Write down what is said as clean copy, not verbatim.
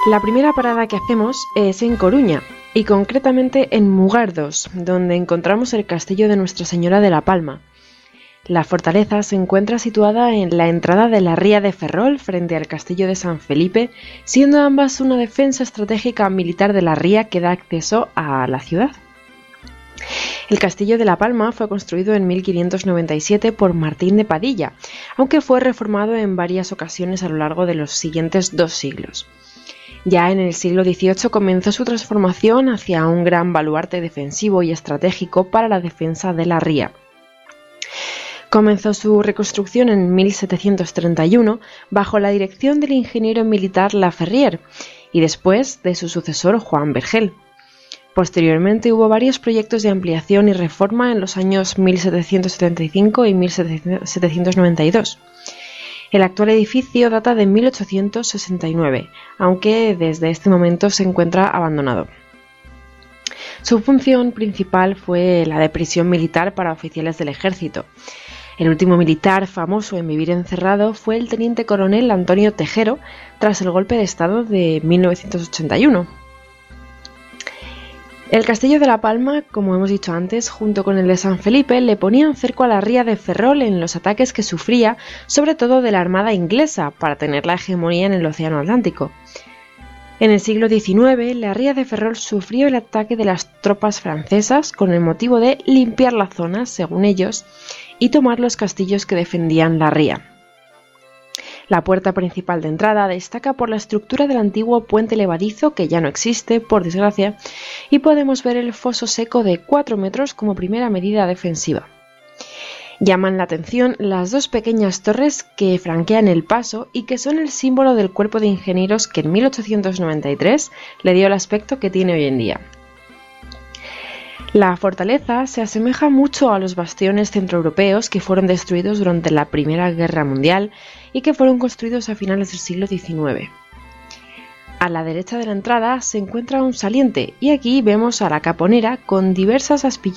La primera parada que hacemos es en Coruña, y concretamente en Mugardos, donde encontramos el castillo de Nuestra Señora de la Palma. La fortaleza se encuentra situada en la entrada de la ría de Ferrol frente al castillo de San Felipe, siendo ambas una defensa estratégica militar de la ría que da acceso a la ciudad. El castillo de La Palma fue construido en 1597 por Martín de Padilla, aunque fue reformado en varias ocasiones a lo largo de los siguientes 2 siglos. Ya en el siglo XVIII comenzó su transformación hacia un gran baluarte defensivo y estratégico para la defensa de la ría. Comenzó su reconstrucción en 1731 bajo la dirección del ingeniero militar Laferrier y después de su sucesor Juan Vergel. Posteriormente hubo varios proyectos de ampliación y reforma en los años 1775 y 1792. El actual edificio data de 1869, aunque desde este momento se encuentra abandonado. Su función principal fue la de prisión militar para oficiales del ejército. El último militar famoso en vivir encerrado fue el teniente coronel Antonio Tejero tras el golpe de estado de 1981. El castillo de La Palma, como hemos dicho antes, junto con el de San Felipe, le ponían cerco a la ría de Ferrol en los ataques que sufría, sobre todo de la armada inglesa, para tener la hegemonía en el Océano Atlántico. En el siglo XIX, la ría de Ferrol sufrió el ataque de las tropas francesas con el motivo de limpiar la zona, según ellos, y tomar los castillos que defendían la ría. La puerta principal de entrada destaca por la estructura del antiguo puente levadizo, que ya no existe, por desgracia, y podemos ver el foso seco de 4 metros como primera medida defensiva. Llaman la atención las 2 pequeñas torres que franquean el paso y que son el símbolo del cuerpo de ingenieros que en 1893 le dio el aspecto que tiene hoy en día. La fortaleza se asemeja mucho a los bastiones centroeuropeos que fueron destruidos durante la Primera Guerra Mundial y que fueron construidos a finales del siglo XIX. A la derecha de la entrada se encuentra un saliente y aquí vemos a la caponera con diversas aspilleras